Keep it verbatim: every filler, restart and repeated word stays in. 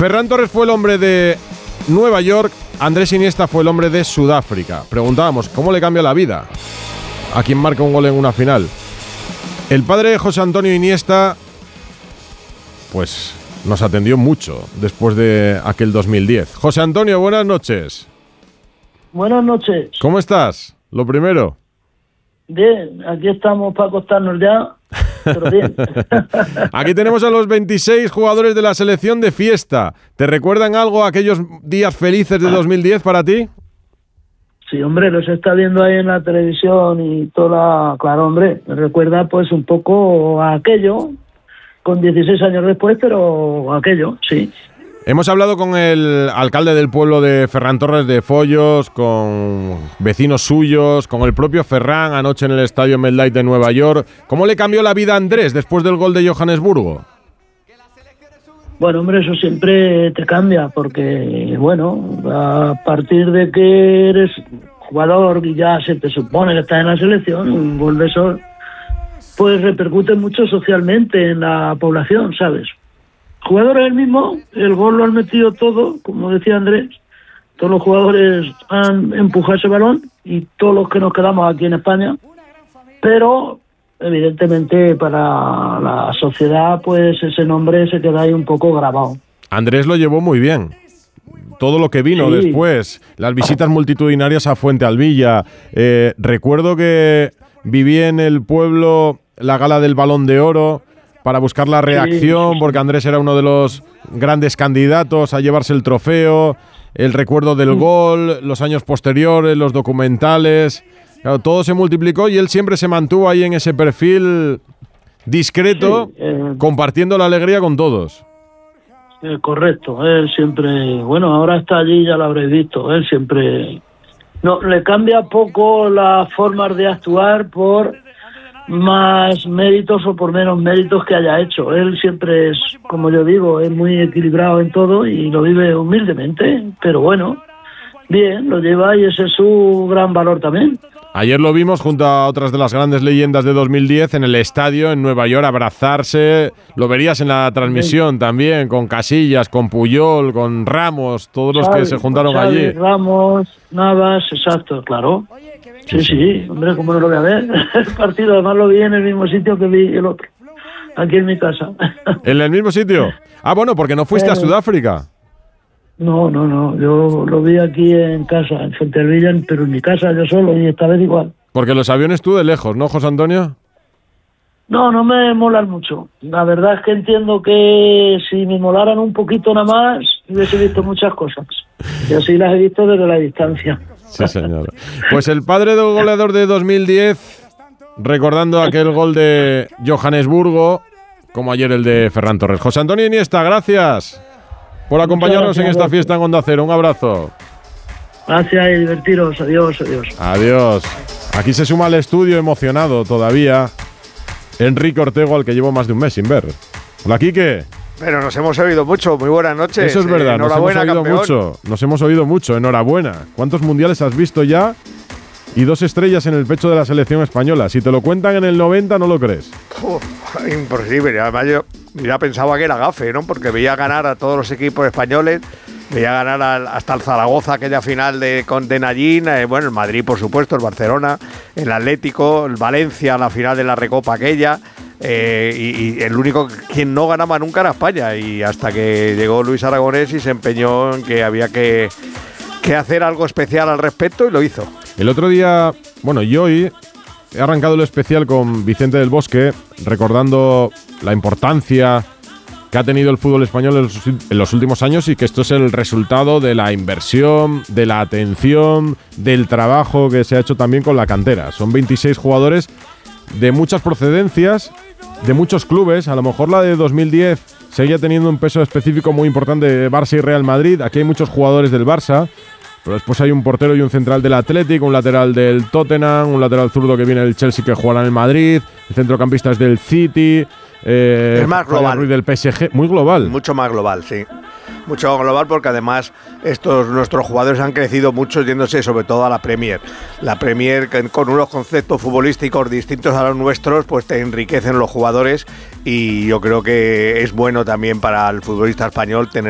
Ferran Torres fue el hombre de Nueva York, Andrés Iniesta fue el hombre de Sudáfrica. Preguntábamos, ¿cómo le cambia la vida a quien marca un gol en una final? El padre de José Antonio Iniesta, pues nos atendió mucho después de aquel dos mil diez. José Antonio, buenas noches. Buenas noches. ¿Cómo estás? Lo primero. Bien, aquí estamos para acostarnos ya, pero bien. Aquí tenemos a los veintiséis jugadores de la selección de fiesta. ¿Te recuerdan algo aquellos días felices de dos mil diez para ti? Sí, hombre, los está viendo ahí en la televisión y toda, claro, hombre, me recuerda pues un poco a aquello, con dieciséis años después, pero aquello, sí. Hemos hablado con el alcalde del pueblo de Ferran Torres de Foyos, con vecinos suyos, con el propio Ferran anoche en el estadio MetLife de Nueva York. ¿Cómo le cambió la vida a Andrés después del gol de Johannesburgo? Bueno, hombre, eso siempre te cambia, porque, bueno, a partir de que eres jugador y ya se te supone que estás en la selección, un gol de esos, pues repercute mucho socialmente en la población, ¿sabes? Jugadores el mismo, el gol lo han metido todo, como decía Andrés, todos los jugadores han empujado ese balón y todos los que nos quedamos aquí en España, pero evidentemente para la sociedad pues ese nombre se queda ahí un poco grabado. Andrés lo llevó muy bien. Todo lo que vino sí. después, las visitas multitudinarias a Fuente Alvilla. Eh, recuerdo que viví en el pueblo la gala del Balón de Oro para buscar la reacción, sí, sí, sí. porque Andrés era uno de los grandes candidatos a llevarse el trofeo, el recuerdo del sí. gol, los años posteriores, los documentales, claro, todo se multiplicó y él siempre se mantuvo ahí en ese perfil discreto, sí, eh, compartiendo la alegría con todos. Eh, correcto, él siempre, bueno, ahora está allí, ya lo habréis visto, él siempre, no, le cambia poco las formas de actuar por más méritos o por menos méritos que haya hecho. Él siempre es, como yo digo, es muy equilibrado en todo y lo vive humildemente, pero bueno, bien, lo lleva y ese es su gran valor también. Ayer lo vimos junto a otras de las grandes leyendas de dos mil diez en el estadio en Nueva York, abrazarse. Lo verías en la transmisión sí. también, con Casillas, con Puyol, con Ramos, todos los Xavi, que se juntaron Xavi, allí. Ramos, Navas, exacto, claro. Sí, sí, hombre, ¿cómo no lo voy a ver? El partido además lo vi en el mismo sitio que vi el otro, aquí en mi casa. ¿En el mismo sitio? Ah, bueno, porque no fuiste eh, a Sudáfrica. No, no, no, yo lo vi aquí en casa, en Fuente Alvilla, pero en mi casa yo solo y esta vez igual. Porque los aviones tú de lejos, ¿no, José Antonio? No, no me molan mucho. La verdad es que entiendo que si me molaran un poquito nada más, hubiese visto muchas cosas. Y así las he visto desde la distancia. Sí, señor. Pues el padre del goleador de dos mil diez, recordando aquel gol de Johannesburgo, como ayer el de Ferran Torres. José Antonio Iniesta, gracias por acompañarnos gracias, en esta fiesta en Onda Cero. Un abrazo. Gracias y divertiros. Adiós, adiós. Adiós. Aquí se suma al estudio emocionado todavía Enrique Ortego, al que llevo más de un mes sin ver. Hola, Quique. Pero nos hemos oído mucho. Muy buenas noches. Eso es verdad, eh, nos hemos oído campeón. mucho. Nos hemos oído mucho. Enhorabuena. ¿Cuántos mundiales has visto ya? Y dos estrellas en el pecho de la selección española. Si te lo cuentan en el noventa, no lo crees. Uf, imposible. Además, yo ya pensaba que era gafe, ¿no? Porque veía ganar a todos los equipos españoles. Veía ganar al, hasta el Zaragoza, aquella final de, con de Nallín. Eh, bueno, el Madrid, por supuesto, el Barcelona, el Atlético, el Valencia, la final de la Recopa aquella. Eh, y, y el único quien no ganaba nunca era España, y hasta que llegó Luis Aragonés y se empeñó en que había que, que hacer algo especial al respecto, y lo hizo. El otro día, bueno, y hoy he arrancado el especial con Vicente del Bosque, recordando la importancia que ha tenido el fútbol español en los, en los últimos años, y que esto es el resultado de la inversión, de la atención, del trabajo que se ha hecho también con la cantera. Son veintiséis jugadores de muchas procedencias, de muchos clubes. A lo mejor la de dos mil diez seguía teniendo un peso específico muy importante de Barça y Real Madrid. Aquí hay muchos jugadores del Barça, pero después hay un portero y un central del Atlético, un lateral del Tottenham, un lateral zurdo que viene del Chelsea que jugará en el Madrid, el centrocampista es del City, eh, es más global, Ruiz del P S G, muy global. Mucho más global, sí. Mucho global, porque además estos nuestros jugadores han crecido mucho yéndose sobre todo a la Premier. La Premier, con unos conceptos futbolísticos distintos a los nuestros, pues te enriquecen los jugadores, y yo creo que es bueno también para el futbolista español tener